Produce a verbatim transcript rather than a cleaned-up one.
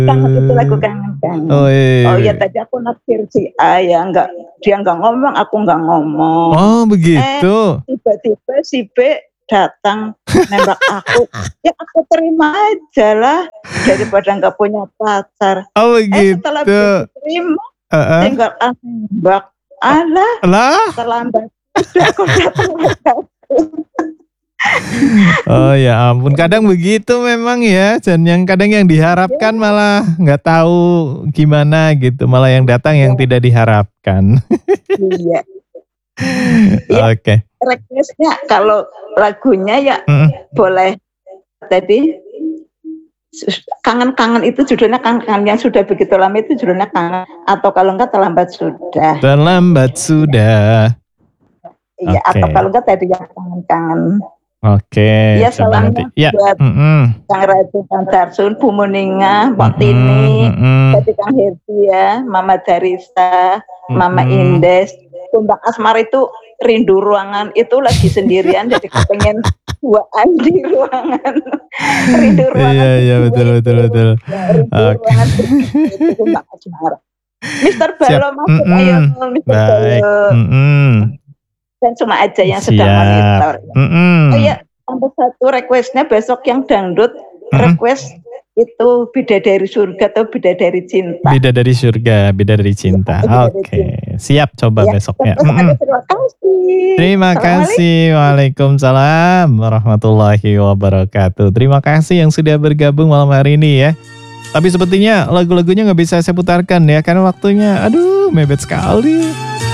Kangen itu lagu kangen-kangen. Oh, iya. Oh iya tadi aku naksir si A ya, enggak dia enggak ngomong, aku enggak ngomong. Oh begitu. Eh, tiba-tiba si B datang nembak aku. Ya aku terima aja lah daripada enggak punya pacar. Oh begitu. Eh setelah diterima, uh-uh. tinggal nembak. Alah, lah terlambat. Sudah aku datang. Oh ya ampun, kadang begitu memang ya, dan yang kadang yang diharapkan malah nggak tahu gimana gitu, malah yang datang yang ya. Tidak diharapkan. Iya. Oke. Okay. Requestnya kalau lagunya ya mm. boleh tadi kangen-kangen itu judulnya kangen-kangen, yang sudah begitu lama itu judulnya kangen, atau kalau enggak terlambat sudah. Terlambat sudah. Iya, okay. Atau kalau enggak tadi yang kangen-kangen. Oke. Okay, ya salamnya ya. buat mm-hmm. Kang Raju, Kang Darsun, Bu Muninga, Mbak mm-hmm. Tini, mm-hmm. Tadi Kang Herdi ya, Mama Darista, mm-hmm. Mama Indes. Mbak Asmar itu rindu ruangan, itu lagi sendirian jadi kepengen duaan di ruangan. Rindu ruangan. Iya iya betul betul betul. Ya, rindu okay. ruangan itu Mbak Asmar. Mister Balo masuk mm-hmm. ayo Mister Balo. Mm-hmm. Dan cuma aja yang Siap. sedang monitor. Mm-hmm. Oh iya, tambah satu requestnya besok yang dangdut mm-hmm. request itu Bidadari Surga atau Bidadari Cinta. Bidadari Surga, Bidadari Cinta. Ya, Oke, okay. Siap coba ya, besok ya. Mm-hmm. Terima kasih. Terima kasih. Waalaikumsalam warahmatullahi wabarakatuh. Terima kasih yang sudah bergabung malam hari ini ya. Tapi sepertinya lagu-lagunya nggak bisa saya putarkan ya, karena waktunya aduh mepet sekali.